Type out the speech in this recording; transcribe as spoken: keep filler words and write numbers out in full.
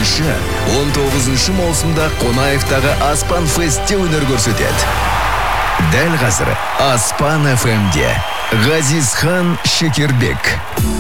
жетінші он тоғызыншы маусымда Қонаевтағы Аспан Фестте өнер көрсетеді. Дәл қазір Аспан эф эмде Ғазизхан Шекербек.